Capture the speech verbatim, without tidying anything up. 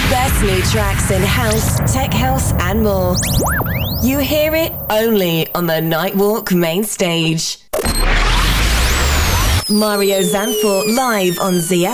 best new tracks in house, tech house, and more. You hear it only on the Nightwalk main stage. Mario Zanfort live on Z F M.